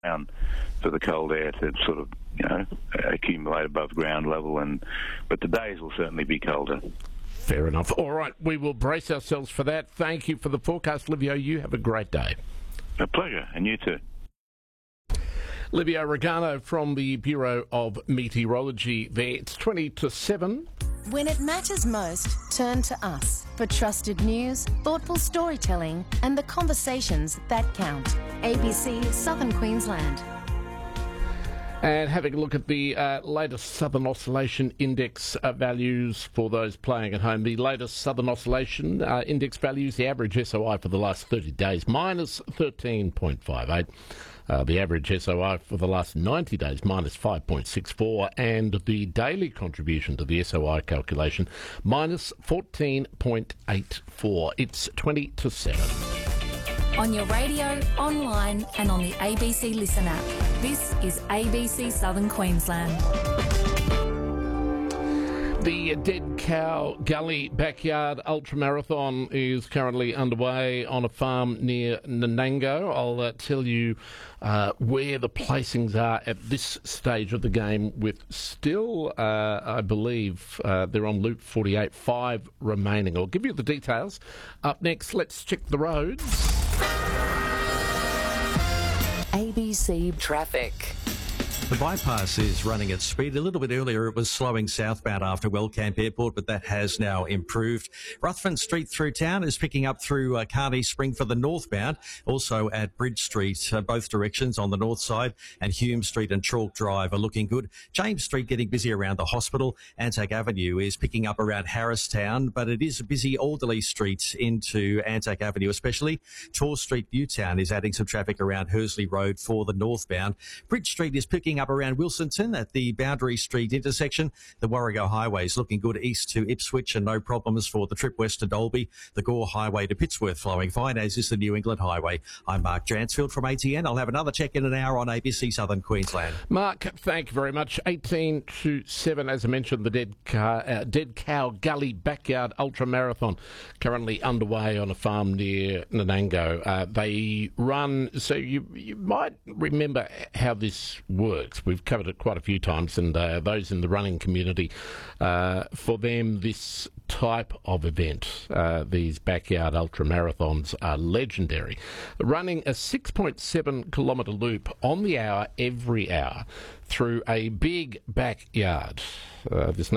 down for the cold air to sort of, accumulate above ground level, but the days will certainly be colder. Fair enough. All right, we will brace ourselves for that. Thank you for the forecast, Livio. You have a great day. A pleasure, and you too. Livio Regano from the Bureau of Meteorology there. It's 20-7. When it matters most, turn to us for trusted news, thoughtful storytelling and the conversations that count. ABC Southern Queensland. And having a look at the latest Southern Oscillation Index values for those playing at home. The latest Southern Oscillation Index values, the average SOI for the last 30 days, minus 13.58. The average SOI for the last 90 days, minus 5.64. And the daily contribution to the SOI calculation, minus 14.84. It's 20-7. On your radio, online and on the ABC Listen app. This is ABC Southern Queensland. The Dead Cow Gully Backyard Ultramarathon is currently underway on a farm near Nanango. I'll tell you where the placings are at this stage of the game, with still, I believe, they're on Loop 48, 5 remaining. I'll give you the details. Up next, let's check the roads. ABC Traffic. The bypass is running at speed. A little bit earlier, it was slowing southbound after Wellcamp Airport, but that has now improved. Ruthven Street through town is picking up through Carney Spring for the northbound. Also at Bridge Street, both directions on the north side, and Hume Street and Chalk Drive are looking good. James Street getting busy around the hospital. Anzac Avenue is picking up around Harristown, but it is a busy Alderley Street into Anzac Avenue especially. Tor Street, Newtown is adding some traffic around Hursley Road for the northbound. Bridge Street is picking up around Wilsonton at the Boundary Street intersection. The Warrego Highway is looking good east to Ipswich, and no problems for the trip west to Dalby. The Gore Highway to Pittsworth flowing fine, as is the New England Highway. I'm Mark Dransfield from ATN. I'll have another check in an hour on ABC Southern Queensland. Mark, thank you very much. 18-7, as I mentioned, the Dead Cow Gully Backyard Ultramarathon currently underway on a farm near Nanango. They run, so you might remember how this works. We've covered it quite a few times, and those in the running community, for them, this type of event, these backyard ultramarathons, are legendary. Running a 6.7 kilometre loop on the hour every hour through a big backyard. This